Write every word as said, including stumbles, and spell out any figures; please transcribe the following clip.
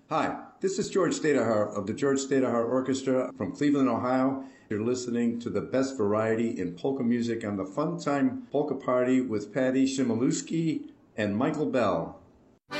Hi, this is George Stadahar of the George Stadahar Orchestra from Cleveland, Ohio. You're listening to the best variety in polka music on the Fun Time Polka Party with Patty Shimaluski and Michael Bell.